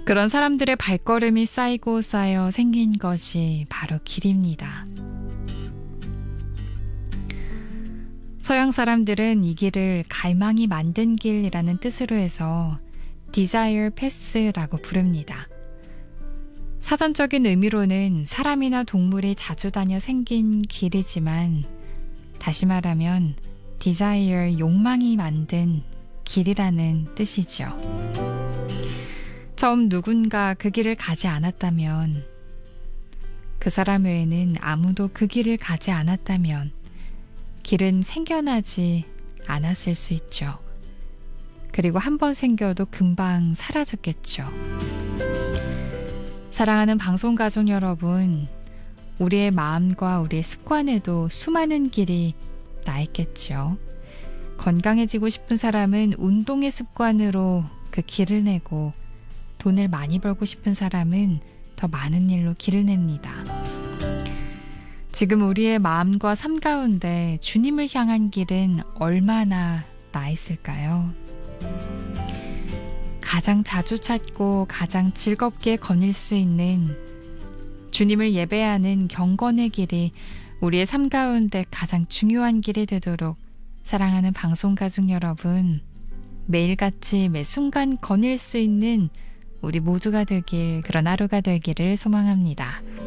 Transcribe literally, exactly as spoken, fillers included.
그런 사람들의 발걸음이 쌓이고 쌓여 생긴 것이 바로 길입니다. 서양 사람들은 이 길을 갈망이 만든 길이라는 뜻으로 해서 Desire Path라고 부릅니다. 사전적인 의미로는 사람이나 동물이 자주 다녀 생긴 길이지만 다시 말하면 Desire, 욕망이 만든 길이라는 뜻이죠. 처음 누군가 그 길을 가지 않았다면, 그 사람 외에는 아무도 그 길을 가지 않았다면 길은 생겨나지 않았을 수 있죠. 그리고 한 번 생겨도 금방 사라졌겠죠. 사랑하는 방송가족 여러분, 우리의 마음과 우리의 습관에도 수많은 길이 나 있겠죠. 건강해지고 싶은 사람은 운동의 습관으로 그 길을 내고, 돈을 많이 벌고 싶은 사람은 더 많은 일로 길을 냅니다. 지금 우리의 마음과 삶 가운데 주님을 향한 길은 얼마나 나 있을까요? 가장 자주 찾고 가장 즐겁게 거닐 수 있는 주님을 예배하는 경건의 길이 우리의 삶 가운데 가장 중요한 길이 되도록 사랑하는 방송가족 여러분, 매일같이 매 순간 거닐 수 있는 우리 모두가 되길, 그런 하루가 되기를 소망합니다.